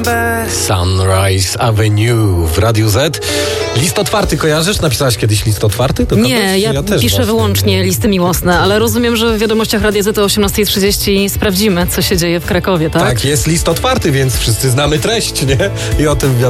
Sunrise Avenue w Radiu Z. List otwarty kojarzysz? Napisałaś kiedyś list otwarty? Nie, ja też piszę wyłącznie listy miłosne, ale rozumiem, że w wiadomościach Radia Z o 18:30 sprawdzimy, co się dzieje w Krakowie, tak? Tak, jest list otwarty, więc wszyscy znamy treść, nie? I o tym